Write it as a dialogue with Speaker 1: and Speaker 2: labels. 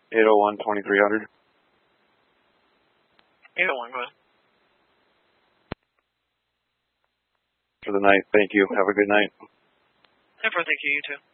Speaker 1: 801-2300.
Speaker 2: 801, go ahead.
Speaker 1: For the night. Thank you. Have a good night.
Speaker 2: Thank you, you too.